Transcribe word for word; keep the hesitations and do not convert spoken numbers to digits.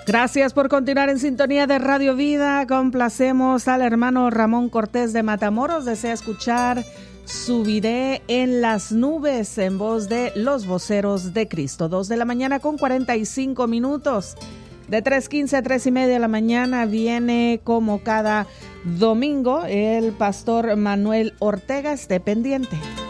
Gracias por continuar en sintonía de Radio Vida. Complacemos al hermano Ramón Cortés de Matamoros. Desea escuchar Subiré en las nubes en voz de Los Voceros de Cristo. Dos de la mañana con cuarenta y cinco minutos. De tres quince a tres y media de la mañana viene como cada domingo el pastor Manuel Ortega. Esté pendiente.